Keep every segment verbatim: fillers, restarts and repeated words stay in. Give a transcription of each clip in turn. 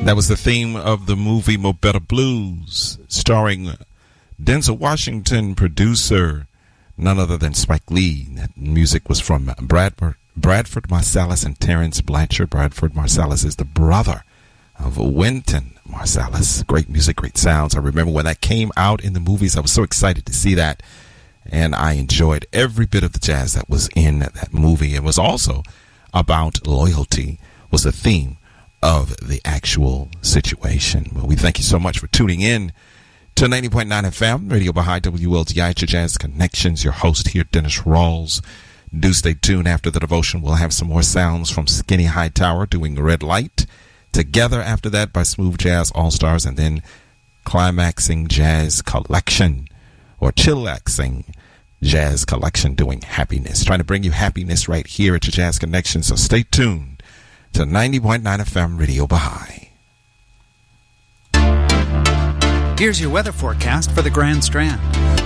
That was the theme of the movie Mo Better Blues, starring Denzel Washington, producer, none other than Spike Lee. That music was from Bradford, Bradford Marsalis and Terrence Blanchard. Bradford Marsalis is the brother of Wynton Marsalis. Great music, great sounds. I remember when that came out in the movies, I was so excited to see that, and I enjoyed every bit of the jazz that was in that movie. It was also about loyalty, was the theme of the actual situation. Well, we thank you so much for tuning in to ninety point nine F M, Radio Baha'i, W L T I, your Jazz Connections. Your host here, Dennis Rawls. Do stay tuned. After the devotion, we'll have some more sounds from Skinny Hightower doing Red Light. Together after that by Smooth Jazz All-Stars, and then climaxing Jazz Collection, or chillaxing Jazz Collection doing Happiness. Trying to bring you happiness right here at your Jazz Connection. So stay tuned to ninety point nine F M, Radio Baha'i. Here's your weather forecast for the Grand Strand.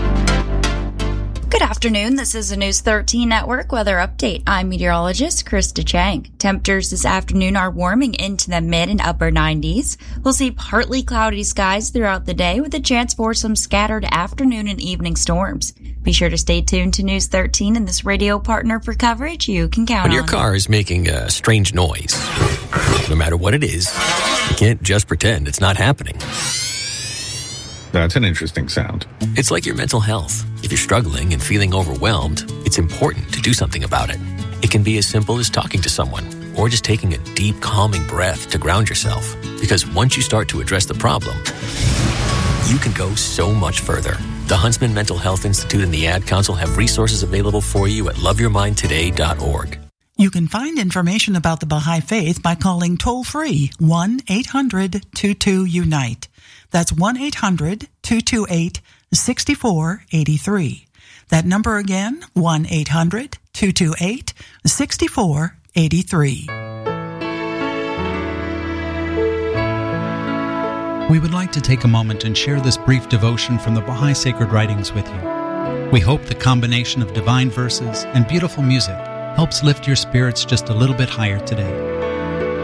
Good afternoon. This is the News thirteen Network Weather Update. I'm meteorologist Krista Chang. Temperatures this afternoon are warming into the mid and upper nineties. We'll see partly cloudy skies throughout the day with a chance for some scattered afternoon and evening storms. Be sure to stay tuned to News thirteen and this radio partner for coverage you can count on. When your car is making a strange noise, no matter what it is, you can't just pretend it's not happening. That's an interesting sound. It's like your mental health. If you're struggling and feeling overwhelmed, it's important to do something about it. It can be as simple as talking to someone or just taking a deep, calming breath to ground yourself. Because once you start to address the problem, you can go so much further. The Huntsman Mental Health Institute and the Ad Council have resources available for you at love your mind today dot org. You can find information about the Baha'i Faith by calling toll-free one eight hundred two two unite. That's one eight hundred two two eight six four eight three. That number again, one eight hundred two two eight six four eight three. We would like to take a moment and share this brief devotion from the Baha'i Sacred Writings with you. We hope the combination of divine verses and beautiful music helps lift your spirits just a little bit higher today.